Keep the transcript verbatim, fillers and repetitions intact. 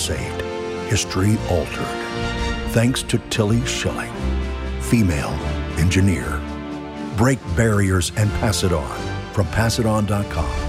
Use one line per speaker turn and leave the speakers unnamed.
saved, history altered. Thanks to Tilly Schilling, female engineer. Break barriers and pass it on from pass it on dot com.